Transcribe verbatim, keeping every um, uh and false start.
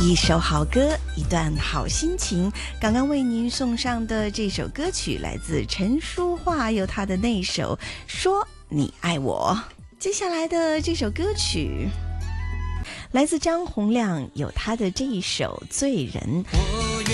一首好歌，一段好心情。刚刚为您送上的这首歌曲来自陈淑桦，有她的那首《说你爱我》。接下来的这首歌曲来自张洪量，有他的这一首《醉人》。